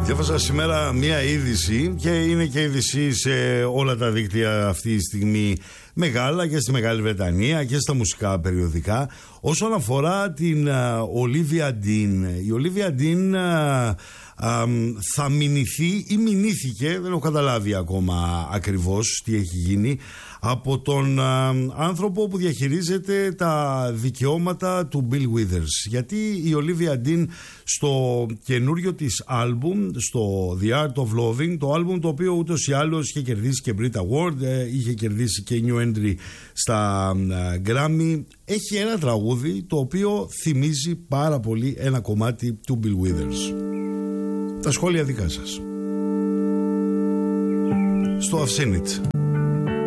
Διάβασα σήμερα μία είδηση και είναι και είδηση σε όλα τα δίκτυα αυτή τη στιγμή μεγάλα και στη Μεγάλη Βρετανία και στα μουσικά περιοδικά όσον αφορά την Olivia Dean. Η Olivia Dean θα μηνυθεί ή μηνύθηκε, δεν έχω καταλάβει ακόμα ακριβώς τι έχει γίνει, από τον άνθρωπο που διαχειρίζεται τα δικαιώματα του Bill Withers. Γιατί η Olivia Dean στο καινούριο της άλμπουμ, στο The Art of Loving, το άλμπουμ το οποίο ούτως ή άλλως είχε κερδίσει και Brit Award, είχε κερδίσει και New Entry στα Grammy, έχει ένα τραγούδι το οποίο θυμίζει πάρα πολύ ένα κομμάτι του Bill Withers. Τα σχόλια δικά σας στο I've Seen It.